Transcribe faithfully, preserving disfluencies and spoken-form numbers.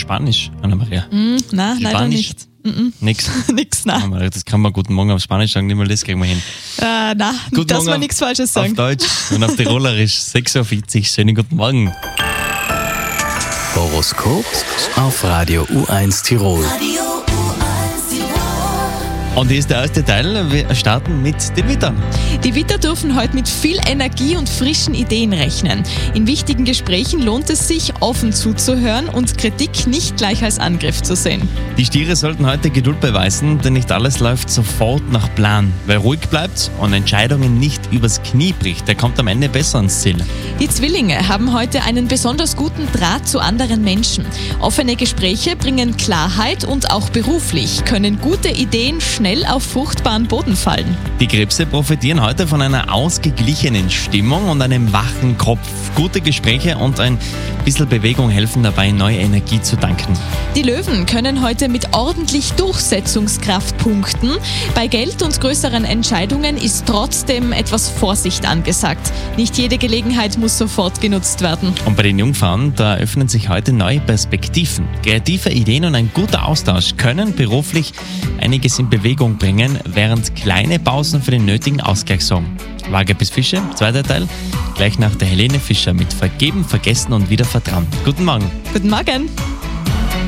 Spanisch, Anna-Maria? Mm, nein, leider Spanisch? nicht. Mm-mm. Nix? Nix, nein. Anna-Maria, das kann man guten Morgen auf Spanisch sagen, nicht mal das kriegen wir hin. Äh, nein, Guten dass Morgen wir auf- nichts Falsches Auf sagen. Deutsch und auf Tirolerisch, sechs Uhr vierzig, schönen guten Morgen. Horoskop auf Radio U eins Tirol. Und hier ist der erste Teil, wir starten mit den Wittern. Die Witter dürfen heute mit viel Energie und frischen Ideen rechnen. In wichtigen Gesprächen lohnt es sich, offen zuzuhören und Kritik nicht gleich als Angriff zu sehen. Die Stiere sollten heute Geduld beweisen, denn nicht alles läuft sofort nach Plan. Wer ruhig bleibt und Entscheidungen nicht übers Knie bricht, der kommt am Ende besser ans Ziel. Die Zwillinge haben heute einen besonders guten Draht zu anderen Menschen. Offene Gespräche bringen Klarheit und auch beruflich können gute Ideen schnell auf fruchtbaren Boden fallen. Die Krebse profitieren heute von einer ausgeglichenen Stimmung und einem wachen Kopf. Gute Gespräche und ein bisschen Bewegung helfen dabei, neue Energie zu tanken. Die Löwen können heute mit ordentlich Durchsetzungskraft punkten. Bei Geld und größeren Entscheidungen ist trotzdem etwas Vorsicht angesagt. Nicht jede Gelegenheit muss sofort genutzt werden. Und bei den Jungfrauen, da öffnen sich heute neue Perspektiven. Kreative Ideen und ein guter Austausch können beruflich einiges in Bewegung bringen, während kleine Pausen für den nötigen Ausgleich sorgen. Waage bis Fische, zweiter Teil, gleich nach der Helene Fischer mit Vergeben, Vergessen und wieder Vertrauen. Guten Morgen. Guten Morgen.